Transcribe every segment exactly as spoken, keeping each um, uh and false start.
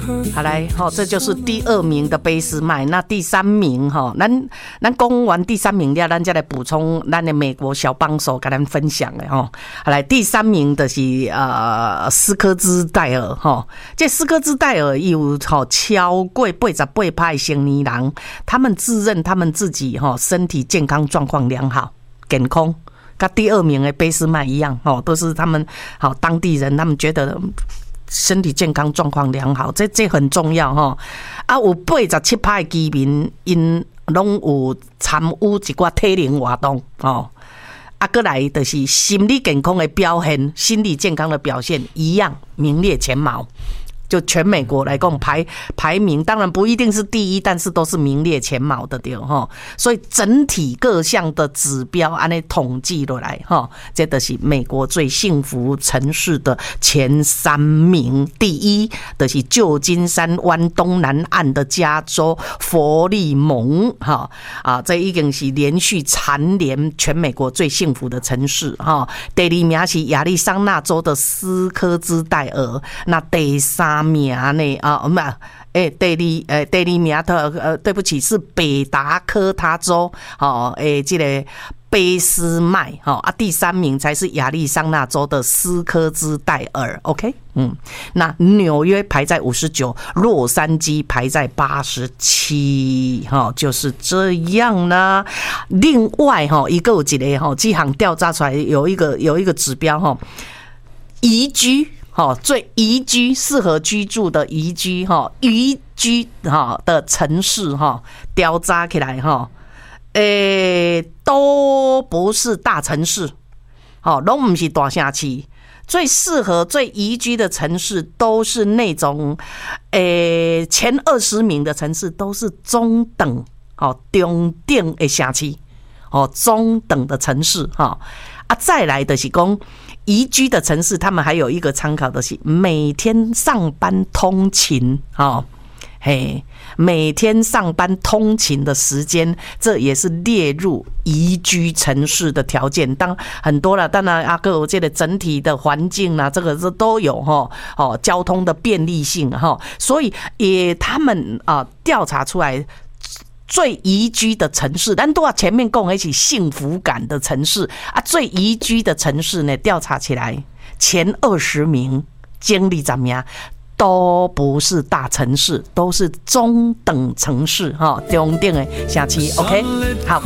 好来，哦，这就是第二名的俾斯麦。那第三名哈，咱咱讲完第三名了，咱再来补充咱的美国小帮手跟咱分享的哈。好来，第三名的是呃斯科兹戴尔哈，这斯科兹戴尔有哈超过八十八趴的成年人，他们自认他们自己哈身体健康状况良好，健康。跟第二名的俾斯麦一样，都是他们好当地人，他们觉得身体健康状况良好，这这很重要哈。啊，有八十七趴的居民因拢有参与一寡体能活动哦。啊，过来就是心理健康的表现，心理健康的表现一样名列前茅。就全美国来讲排排名，当然不一定是第一，但是都是名列前茅的对哈。所以整体各项的指标按呢统计落来哈，这就是美国最幸福城市的前三名。第一的是旧金山湾东南岸的加州佛利蒙哈啊，这已经是连续蝉联全美国最幸福的城市哈。第二名是亚利桑那州的斯科兹戴尔，那第三名呢啊，不，哎，第二，呃，第二名的呃，对不起，是北达科他州，哦，哎，这个俾斯麦，哈啊，第三名才是亚利桑那州的斯科兹戴尔 ，OK， 嗯，那纽约排在五十九，洛杉矶排在八十七，哈，就是这样呢。另外哈，一个有一个哈，这项调查出来有一个有一个指标哈，宜居。最宜居适合居住的宜居宜居的城市调查起来诶都不是大城市，都不是大城市，最适合最宜居的城市都是那种诶前二十名的城市都是中等中等的城市，中等的城市啊，再来的是说宜居的城市，他们还有一个参考的是每天上班通勤，哦，嘿，每天上班通勤的时间，这也是列入宜居城市的条件。当很多了，当然阿哥，我觉得整体的环境啊，这个这都有哈，哦，交通的便利性哈，所以也他们啊调查出来。最宜居的城市，咱都要前面讲一起幸福感的城市啊。最宜居的城市呢，调查起来前二十名，经历怎么样？都不是大城市，都是中等城市哈，中等的城市。OK， 好。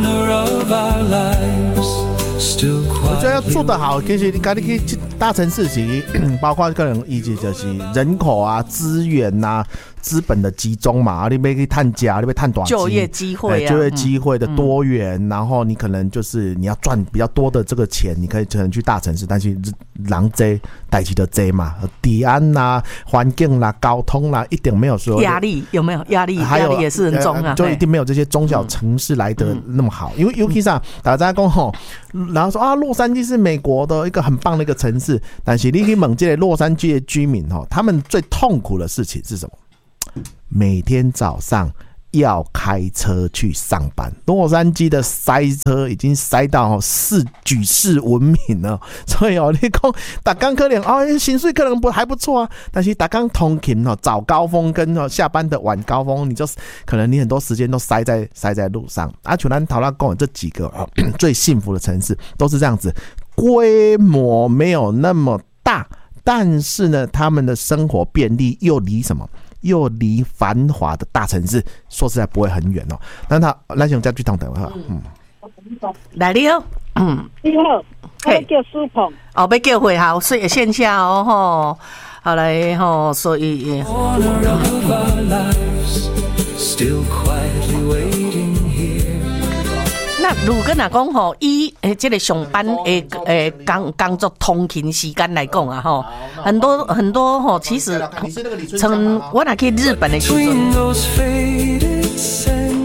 我觉得要做得好，其实你赶紧去大城市去，包括可能以及就是人口啊、资源啊、资本的集中嘛，你要去探家，你要探短就业机会、啊， 就业机会的多元、嗯，然后你可能就是你要赚比较多的这个钱，你可以可能去大城市，但是人多代志就多嘛，治安啦、环境啦、交通啦，一定没有说压力有没有压力？压力也是很重啊， 就一定没有这些中小城市来得那么好，嗯、因为尤其上大家讲吼。然后说啊，洛杉矶是美国的一个很棒的一个城市，但是你去问这些洛杉矶的居民哈，他们最痛苦的事情是什么？每天早上要开车去上班，洛杉矶的塞车已经塞到世举世闻名了，所以哦，你讲打刚可能哦，薪水可能不还不错啊，但是打刚通勤哦，早高峰跟下班的晚高峰，你就可能你很多时间都塞在塞在路上。啊，像咱头先讲的这几个、哦、最幸福的城市都是这样子，规模没有那么大，但是呢，他们的生活便利又离什么？又离繁华的大城市，说实在不会很远哦。那他，咱先再去等等哈。嗯， 来你好，嗯， 你好，我叫苏鹏。 哦，要叫回好，所以线下哦吼，好来吼，所以。那如果若讲吼，以诶这个上班诶诶工工作通勤时间来讲啊吼，很多很多吼，其实从我若去日本的时阵，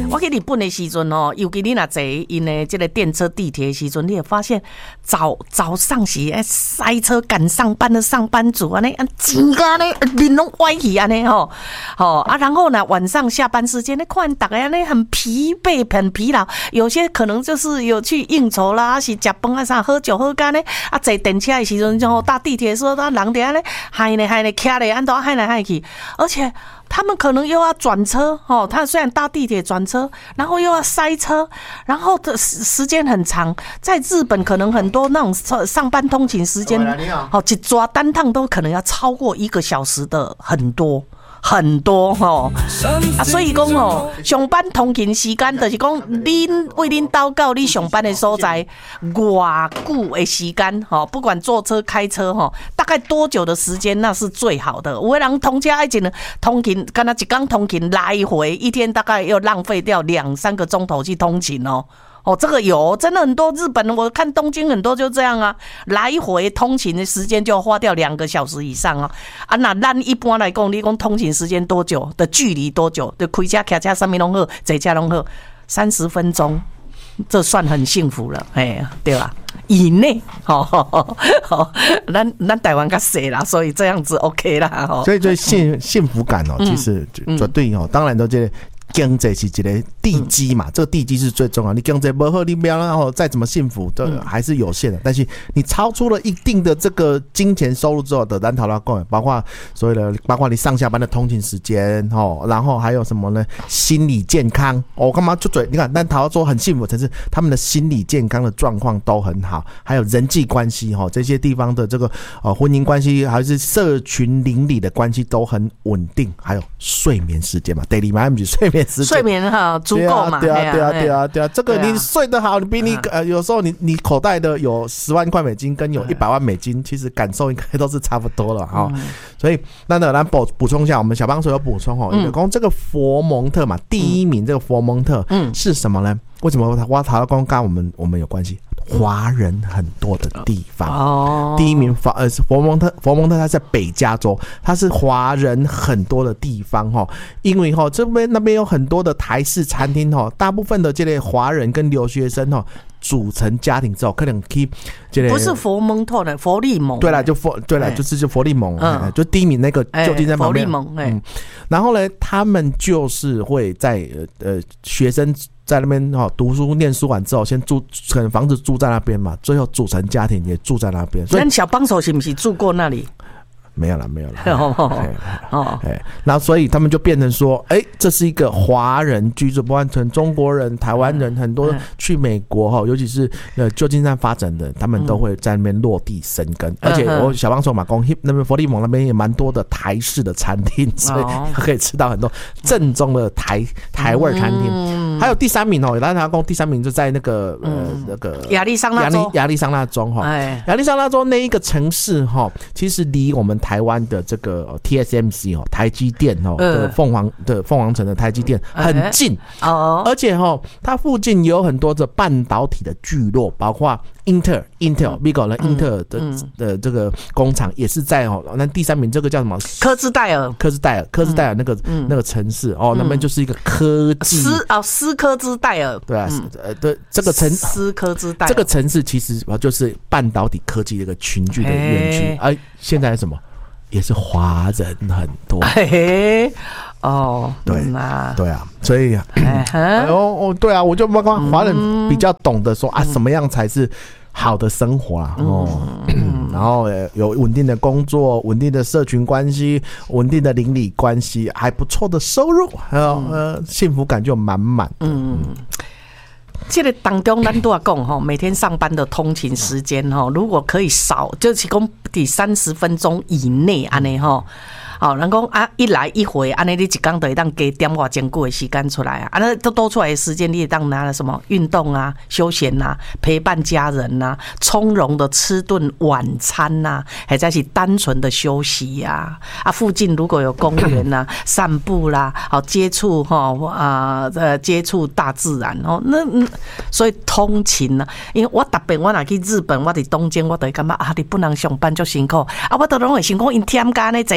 我去日本的时阵哦，尤其你若坐因的这个电车、地铁的时阵，你会发现早早上是哎塞车赶上班的上班族安尼，啊，真个呢脸拢歪去安尼吼，吼啊，然后呢晚上下班时间，你看大家安尼很疲惫、很疲劳，有些可能就是有去应酬啦，是食饭啊啥喝酒喝干呢，啊坐电车的时阵，然后搭地铁的时候，他人在安尼嗨呢嗨呢徛咧，安怎嗨来嗨去，而且。他们可能又要转车哦，他虽然搭地铁转车，然后又要塞车，然后的时间很长。在日本可能很多那种上班通勤时间，哦，一抓单趟都可能要超过一个小时的很多。很多吼啊，所以讲吼，上班通勤时间就是讲，恁为恁到到你上班的所在，偌久的时间吼，不管坐车开车吼，大概多久的时间那是最好的。有的人通车爱一呢，通勤，干那一天通勤来回，一天大概要浪费掉两三个钟头去通勤哦。哦，这个有真的很多日本，我看东京很多就这样啊，来回通勤的时间就要花掉两个小时以上啊。啊，那咱一般来讲，你讲通勤时间多久的距离多久？就开车、开车上面拢好，坐车拢好，三十分钟，这算很幸福了，哎，对吧？以内，哦，好，咱咱台湾较小啦，所以这样子 OK 啦，哦， 所以这幸幸福感哦，其实绝对哦，当然都这。经济是一个地基嘛，这个地基是最重要。你经济不好，你不要然后再怎么幸福，都还是有限的。但是你超出了一定的这个金钱收入之后的，咱讨论过，包括所谓的，包括你上下班的通勤时间哦，然后还有什么呢？心理健康，我、哦、干嘛就嘴？你看，但讨论说很幸福的城市，他们的心理健康的状况都很好，还有人际关系哈、哦，这些地方的这个呃婚姻关系，还是社群邻里的关系都很稳定，还有睡眠时间嘛 ，daily m 睡眠。 睡眠哈足够嘛？ 对啊，对啊，对啊，对啊，这个你睡得好，你比你呃有时候你你口袋的有十万块美金跟有一百万美金，其实感受应该都是差不多了哈。所以那那来补补充一下，我们小帮手有补充哦，有讲这个佛蒙特嘛，第一名这个佛蒙特是什么呢？为什么我讨论跟我们我们有关系？华人很多的地方哦，第一名佛呃佛蒙特佛蒙特，它在北加州，它是华人很多的地方哈。因为哈这边那边有很多的台式餐厅哈，大部分的这类华人跟留学生哈组成家庭之后，可能可以这类不是佛蒙特的佛利蒙， 对了就佛对了就是就佛利蒙，嗯，就第一名那个就近在旁边，佛利蒙，嗯，然后呢，他们就是会在呃学生。在那边哈读书念书完之后，先住可能房子住在那边嘛，最后组成家庭也住在那边。所以小帮手是不是住过那里？ 没有了，没有了。哦，哎，然后所以他们就变成说，哎，这是一个华人居住，不管从中国人、台湾人，很多去美国哈，尤其是呃旧金山发展的，他们都会在那边落地生根。而且我小帮手嘛，公那边佛利蒙那边也蛮多的台式的餐厅，所以可以吃到很多正宗的台台味餐厅。还有第三名哦，大家讲第三名就在那个呃那个亚利桑那州， 亚利桑那州哈，亚利桑那州那一个城市哈，其实离我们台湾的这个 T S M C 哦，台积电哦的凤凰的凤凰城的台积电很近哦，而且哈，它附近有很多的半导体的聚落，包括 Intel Intel 美国的 Intel 的的这个工厂也是在哦，那第三名这个叫什么？ 科兹戴尔， 科兹戴尔，科兹戴尔那个那个城市哦，那边就是一个科技斯哦斯科兹戴尔， 对啊，呃对这个城斯科兹戴尔这个城市其实就是半导体科技的一个群聚的园区，而现在什么？也是华人很多， 嘿哦， 对，对啊，所以，哎呦哦，对啊，我就包括华人比较懂得说啊，什么样才是好的生活啊，哦，然后有稳定的工作、稳定的社群关系、稳定的邻里关系，还不错的收入，还有呃，幸福感就满满的。嗯。 这个当中，咱都要讲哈，每天上班的通勤时间哈，如果可以少，就是讲第三十分钟以内安尼哈。好，人讲啊，一来一回，安尼你一天就会当加点偌坚固的时间出来啊，啊，那都多出来的时间，你也当拿了什么运动啊、休闲啊、陪伴家人啊、从容的吃顿晚餐呐、啊，还在是单纯的休息呀、啊。啊，附近如果有公园呐、啊，散步啦，好接触哈啊呃接触大自然哦，那所以通勤呢、啊，因为我特别我若去日本，我伫东京，我就会感觉啊，日本人上班足辛苦啊，我都拢会想讲因忝家呢，坐坐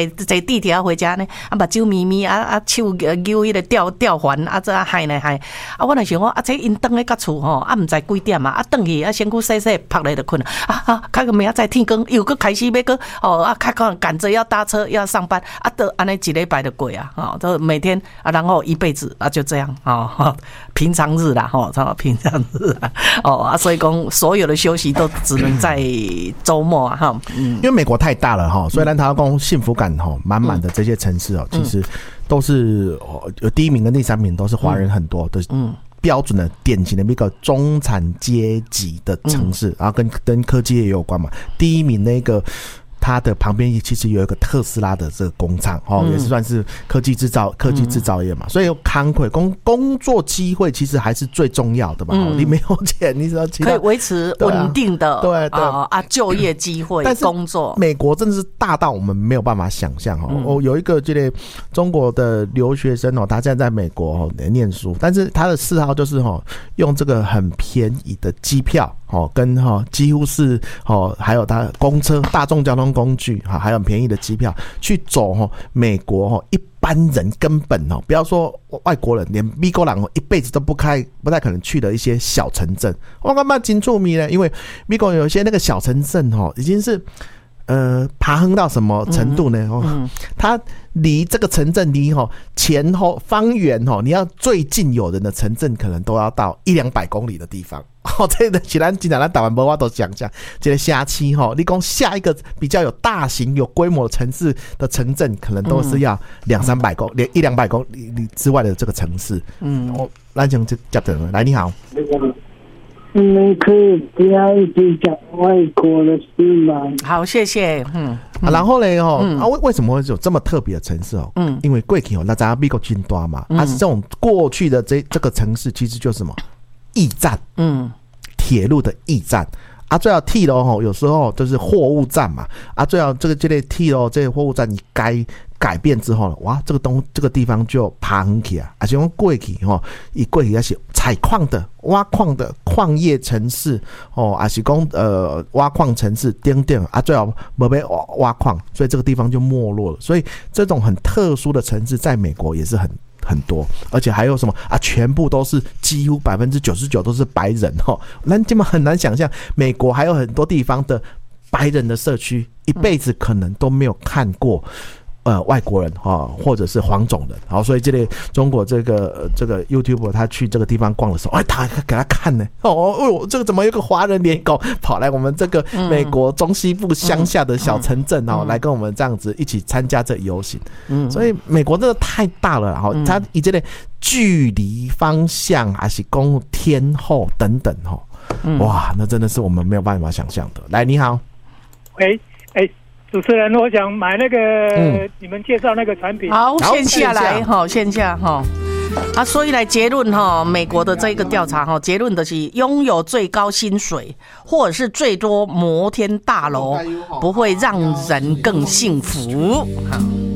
地铁要回家呢，啊，目睭咪咪啊啊，手扭迄个吊吊环啊，这啊嗨来嗨，啊，我来想讲啊，这因登咧甲厝吼，啊，毋知几点啊，啊，登去啊，身躯洗洗，拍咧就困啊啊，开个明仔载天光又搁开始要搁哦啊，开可赶着要搭车要上班啊，都安尼一礼拜就过啊，哦，都每天啊，然后一辈子啊，就这样哦，平常日啦，吼，什么平常日啊，哦啊，所以讲所有的休息都只能在周末啊，哈，嗯， 因为美国太大了哈，所以咱台湾讲幸福感哈满满的这些城市哦，其实都是有第一名跟第三名都是华人很多的，嗯。标准的典型的一个中产阶级的城市，然后跟跟科技也有关嘛。第一名那个，它的旁边其实有一个特斯拉的这个工厂哦，也是算是科技制造科技制造业嘛。所以康亏工工作机会其实还是最重要的嘛。嗯、你没有钱，你只要其他可以维持稳定的对对啊啊就业机会，但是工作。 美国真的是大到我们没有办法想象哦。嗯、哦，有一个这个中国的留学生哦，他现在在美国哦念书，但是他的嗜好就是哦用这个很便宜的机票。哦，跟哈、哦、几乎是哦，还有他公车、大众交通工具哈、哦，还有很便宜的机票去走哈、哦、美国哈、哦、一般人根本哦，不要说外国人，连美国人哦一辈子都不开不太可能去的一些小城镇，我干嘛金触迷呢？因为美国有一些那个小城镇哦，已经是。呃，爬亨到什么程度呢？哦，嗯、它离这个城镇离吼前后方圆吼，你要最近有人的城镇，可能都要到一两百公里的地方。哦，这个其咱今咱台湾无法都想象，这个辖区吼，你讲下一个比较有大型、有规模城市的城镇，可能都是要两三百公里、一两百公里之外的这个城市。嗯，哦，咱讲这接着来，你好。 你可以不要一直讲外国的事吗？ 好，谢谢。嗯， 啊、然后呢，哦，嗯、啊，为为什么会有这么特别的城市哦？嗯，因为过去哦，那咱美国军多嘛，嗯、啊，是这种过去的这这个城市，其实就是什么驿站，嗯，铁路的驿站。啊，最好铁路吼，有时候就是货物站嘛。啊，最好这个这类铁路这个货物站，你该改变之后了，哇，这个东这个地方就爬很起啊，而且用过去吼，以过去那些采矿的、挖矿的矿业城市哦，还是讲呃挖矿城市等等啊，最好没被挖挖矿，所以这个地方就没落了。所以这种很特殊的城市，在美国也是很。很多，而且还有什么啊？全部都是几乎百分之九十九都是白人哦。那基本很难想象，美国还有很多地方的白人的社区，一辈子可能都没有看过。呃，外国人哈，或者是黄种人，好，所以这类中国这个、呃、这个 YouTuber 他去这个地方逛的时候，哎，他给他看呢，哦哦，这个怎么有个华人脸孔跑来我们这个美国中西部乡下的小城镇哦，嗯嗯、来跟我们这样子一起参加这游行，嗯，所以美国真的太大了，哈、嗯，它以这类距离、方向还是公天候等等，哈，哇，那真的是我们没有办法想象的。来，你好， 喂，哎。主持人，我想买那个、嗯、你们介绍那个产品。 好，线下来哈，线下哈。啊，所以来结论哈，美国的这个调查哈，结论的是拥有最高薪水或者是最多摩天大楼，不会让人更幸福。好。